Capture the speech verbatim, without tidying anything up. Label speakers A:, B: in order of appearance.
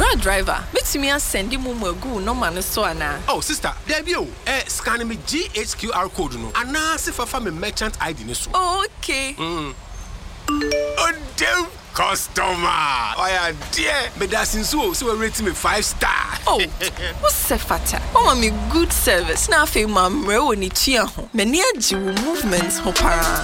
A: Bra driver, meet me and send you more go no man so ana.
B: Oh sister, there be you. Eh scan me G H Q R code no. Ana se fa me merchant I D ni so.
A: Oh, okay.
B: Mm. Oh damn customer. Oh yeah, dear. Me da sinso so we rate me five star.
A: Oh. What's the fata? Mama me good service. Na fe mamre woni tua ho. Me ni agi movements ho para.